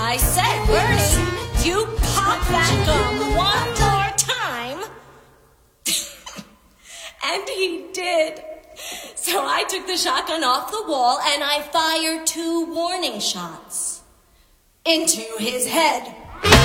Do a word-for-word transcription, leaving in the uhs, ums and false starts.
I said, Bernie, you pop that gum one more time. And he did. So I took the shotgun off the wall and I fired two warning shots into his head.